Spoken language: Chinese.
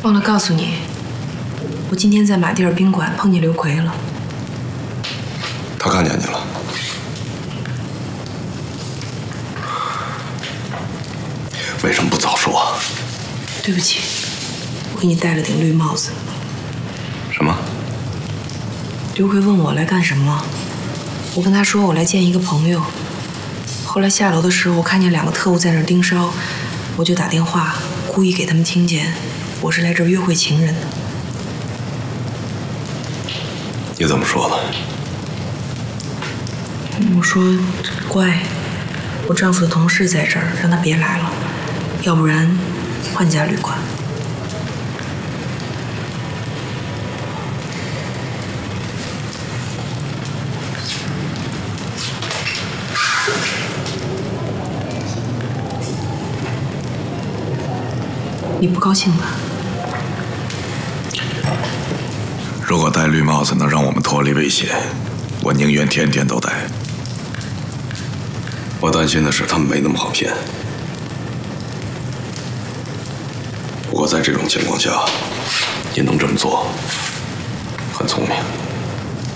忘了告诉你，我今天在马蒂尔宾馆碰见刘奎了。 他看见你了？为什么不早说？ 对不起，我给你戴了顶绿帽子。 什么？ 刘奎问我来干什么，我跟他说我来见一个朋友。后来下楼的时候，我看见2个特务在那儿盯梢，我就打电话，故意给他们听见我是来这儿约会情人的。 你怎么说的？ 我说乖，我丈夫的同事在这儿，让他别来了，要不然换家旅馆。你不高兴吧？ 如果戴绿帽子能让我们脱离威胁，我宁愿天天都戴。我担心的是他们没那么好骗。不过在这种情况下，你能这么做，很聪明。